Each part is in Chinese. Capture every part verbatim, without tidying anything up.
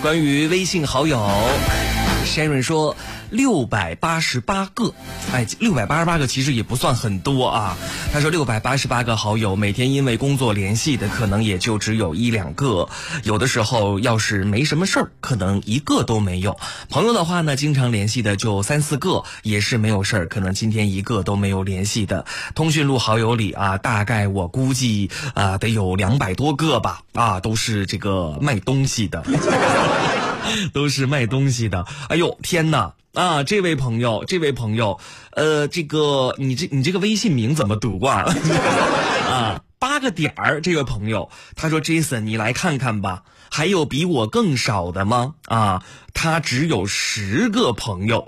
关于微信好友 Sharon 说六百八十八个，哎，六百八十八个其实也不算很多啊。他说六百八十八个好友，每天因为工作联系的可能也就只有一两个，有的时候要是没什么事儿，可能一个都没有。朋友的话呢，经常联系的就三四个，也是没有事儿，可能今天一个都没有联系的。通讯录好友里啊，大概我估计啊得有两百多个吧，啊，都是这个卖东西的。都是卖东西的。哎呦天哪啊！这位朋友，这位朋友，呃，这个你这你这个微信名怎么读啊？啊，八个点儿。这位朋友他说 ：“Jason， 你来看看吧，还有比我更少的吗？”啊，他只有十个朋友，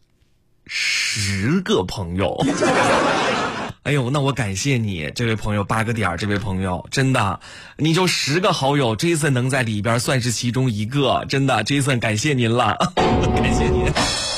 十个朋友。哎呦，那我感谢你，这位朋友八个点儿，这位朋友真的，你就十个好友 ，Jason 能在里边算是其中一个，真的 ，Jason 感谢您了，感谢您，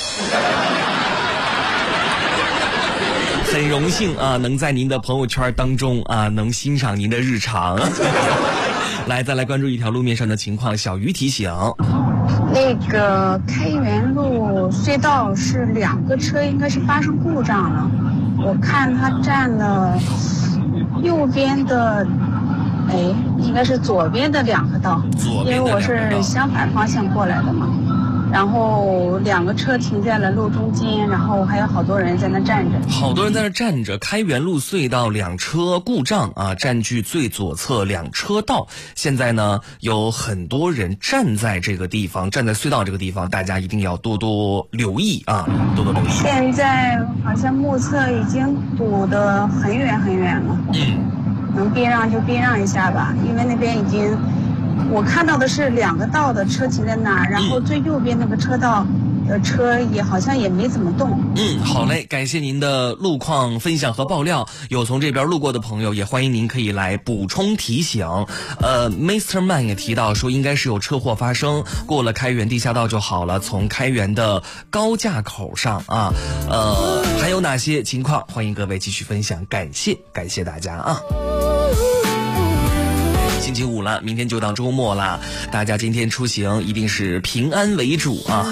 很荣幸啊，能在您的朋友圈当中啊，能欣赏您的日常。来，再来关注一条路面上的情况，小鱼提醒。 那个开元路隧道是两个车应该是发生故障了，我看它占了右边的，哎，应该是左边的两个道，因为我是相反方向过来的嘛。然后两个车停在了路中间，然后还有好多人在那站着。 好多人在那站着。开元路隧道两车故障啊，占据最左侧两车道。现在呢，有很多人站在这个地方，站在隧道这个地方，大家一定要多多留意啊，多多留意。 现在好像目测已经堵得很远很远了。 嗯， 能避让就避让一下吧，因为那边已经。我看到的是两个道的车停在那儿，然后最右边那个车道的车也好像也没怎么动。 嗯，好嘞，感谢您的路况分享和爆料。有从这边路过的朋友，也欢迎您可以来补充提醒。呃 ，Mister Man 也提到说，应该是有车祸发生，过了开元地下道就好了。从开元的高架口上啊，呃，还有哪些情况？欢迎各位继续分享，感谢感谢大家啊。星期五了，明天就到周末了，大家今天出行一定是平安为主啊。